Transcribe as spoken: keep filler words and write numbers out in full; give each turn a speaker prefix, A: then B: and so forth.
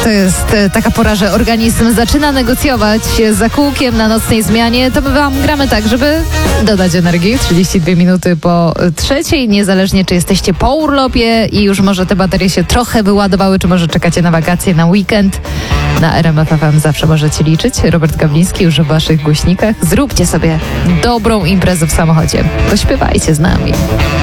A: To jest e, taka pora, że organizm zaczyna negocjować za kółkiem na nocnej zmianie. To my wam gramy tak, żeby dodać energii. trzydzieści dwie minuty po trzeciej, niezależnie czy jesteście po urlopie i już może te baterie się trochę wyładowały, czy może czekacie na wakacje, na weekend. Na R M F F M zawsze możecie liczyć. Robert Gawliński już w waszych głośnikach. Zróbcie sobie dobrą imprezę w samochodzie. Pośpiewajcie z nami.